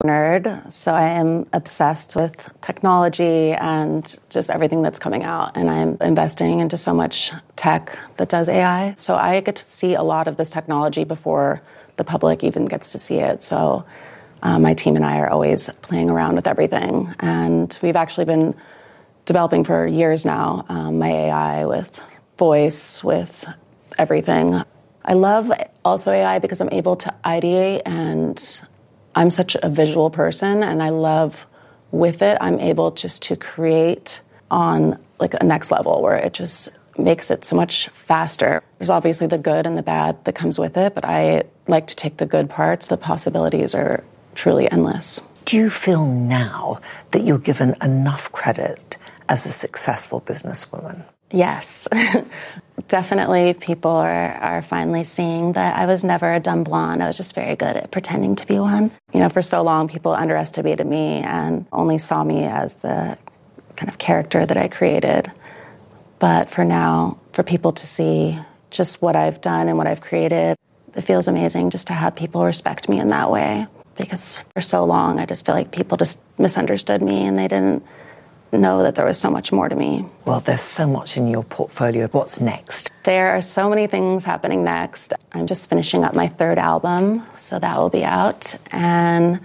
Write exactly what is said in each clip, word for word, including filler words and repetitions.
nerd, so I am obsessed with technology and just everything that's coming out. And I'm investing into so much tech that does A I. So I get to see a lot of this technology before the public even gets to see it. So uh, my team and I are always playing around with everything. And we've actually been developing for years now, um, my A I with voice, with everything. I love also A I because I'm able to ideate, and I'm such a visual person, and I love with it, I'm able just to create on like a next level where it just makes it so much faster. There's obviously the good and the bad that comes with it, but I like to take the good parts. The possibilities are truly endless. Do you feel now that you're given enough credit as a successful businesswoman? Yes. Definitely people are, are finally seeing that I was never a dumb blonde. I was just very good at pretending to be one. You know, for so long, people underestimated me and only saw me as the kind of character that I created. But for now, for people to see just what I've done and what I've created, it feels amazing just to have people respect me in that way. Because for so long, I just feel like people just misunderstood me and they didn't know that there was so much more to me. Well, there's so much in your portfolio. What's next? There are so many things happening next. I'm just finishing up my third album, so that will be out. And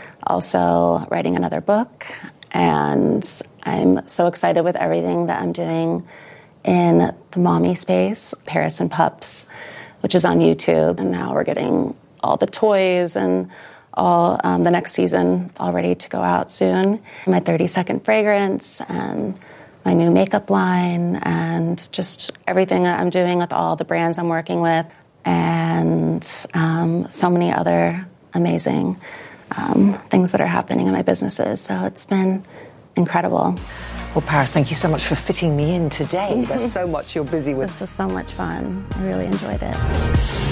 also writing another book. And I'm so excited with everything that I'm doing in the mommy space, Paris and Pups, which is on YouTube. And now we're getting all the toys and all um, the next season all ready to go out soon. My thirty second fragrance and my new makeup line and just everything that I'm doing with all the brands I'm working with and um, so many other amazing um, things that are happening in my businesses. So it's been incredible. Well, Paris, thank you so much for fitting me in today. There's so much you're busy with. This was so much fun. I really enjoyed it.